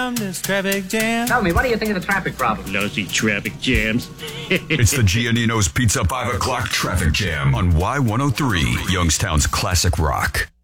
from this traffic jam. Tell me, what do you think of the traffic problem? Lousy traffic jams. It's the Giannino's Pizza 5 o'clock traffic jam on Y103, Youngstown's classic rock.